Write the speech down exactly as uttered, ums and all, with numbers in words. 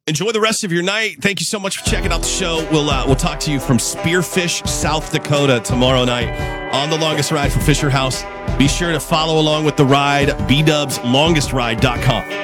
Enjoy the rest of your night. Thank you so much for checking out the show. We'll uh, we'll talk to you from Spearfish, South Dakota tomorrow night on the longest ride for Fisher House. Be sure to follow along with the ride, b dubs longest ride dot com.